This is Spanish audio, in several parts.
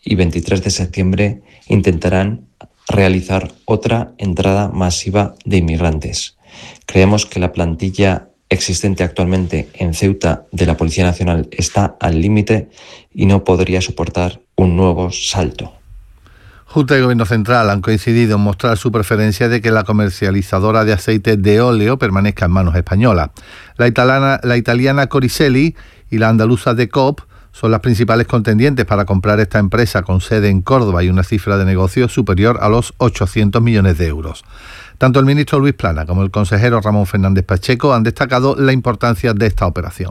y 23 de septiembre intentarán realizar otra entrada masiva de inmigrantes. Creemos que la plantilla existente actualmente en Ceuta de la Policía Nacional está al límite y no podría soportar un nuevo salto. Junta y Gobierno Central han coincidido en mostrar su preferencia de que la comercializadora de aceite de óleo permanezca en manos españolas. La italiana Coricelli y la andaluza De Coop son las principales contendientes para comprar esta empresa con sede en Córdoba y una cifra de negocio superior a los 800 millones de euros. Tanto el ministro Luis Plana como el consejero Ramón Fernández Pacheco han destacado la importancia de esta operación.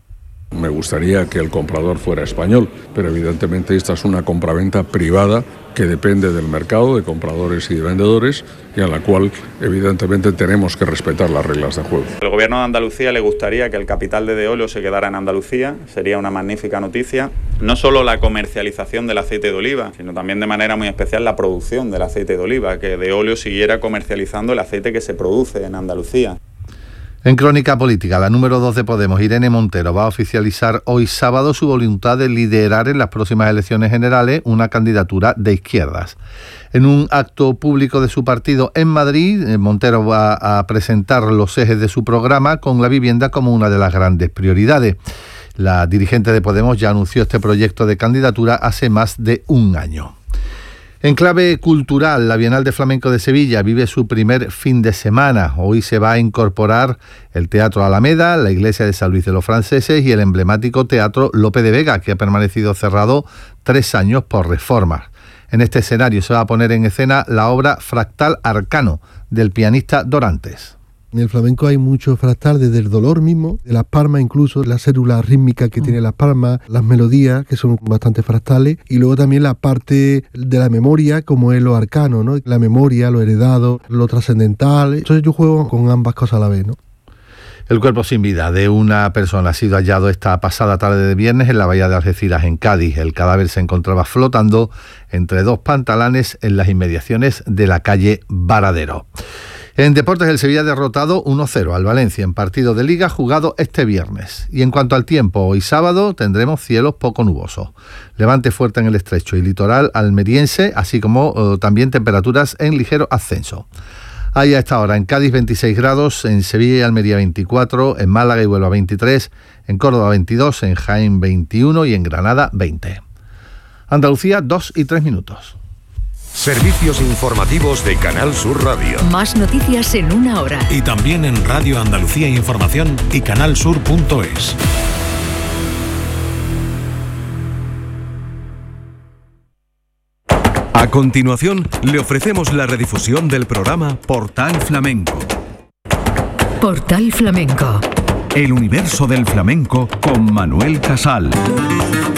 Me gustaría que el comprador fuera español, pero evidentemente esta es una compraventa privada que depende del mercado de compradores y de vendedores y a la cual evidentemente tenemos que respetar las reglas de juego. Al Gobierno de Andalucía le gustaría que el capital de Deolio se quedara en Andalucía, sería una magnífica noticia. No solo la comercialización del aceite de oliva, sino también de manera muy especial la producción del aceite de oliva, que Deolio siguiera comercializando el aceite que se produce en Andalucía. En crónica política, la número 2 de Podemos, Irene Montero, va a oficializar hoy sábado su voluntad de liderar en las próximas elecciones generales una candidatura de izquierdas. En un acto público de su partido en Madrid, Montero va a presentar los ejes de su programa con la vivienda como una de las grandes prioridades. La dirigente de Podemos ya anunció este proyecto de candidatura hace más de un año. En clave cultural, la Bienal de Flamenco de Sevilla vive su primer fin de semana. Hoy se va a incorporar el Teatro Alameda, la Iglesia de San Luis de los Franceses y el emblemático Teatro Lope de Vega, que ha permanecido cerrado 3 años por reformas. En este escenario se va a poner en escena la obra Fractal Arcano del pianista Dorantes. En el flamenco hay mucho fractal, desde el dolor mismo, de las palmas incluso, la célula rítmica que tiene las palmas, las melodías que son bastante fractales, y luego también la parte de la memoria, como es lo arcano, ¿no? La memoria, lo heredado, lo trascendental. Entonces yo juego con ambas cosas a la vez, ¿no? El cuerpo sin vida de una persona ha sido hallado esta pasada tarde de viernes en la bahía de Algeciras, en Cádiz. El cadáver se encontraba flotando entre 2 pantalanes en las inmediaciones de la calle Varadero. En deportes, el Sevilla ha derrotado 1-0 al Valencia en partido de Liga jugado este viernes. Y en cuanto al tiempo, hoy sábado tendremos cielos poco nubosos. Levante fuerte en el estrecho y litoral almeriense, así como también temperaturas en ligero ascenso. Hay a esta hora en Cádiz 26 grados, en Sevilla y Almería 24, en Málaga y Huelva 23, en Córdoba 22, en Jaén 21 y en Granada 20. Andalucía, 2:03. Servicios informativos de Canal Sur Radio. Más noticias en 1 hora. Y también en Radio Andalucía Información y canalsur.es. A continuación, le ofrecemos la redifusión del programa Portal Flamenco. Portal Flamenco. El universo del flamenco con Manuel Casal.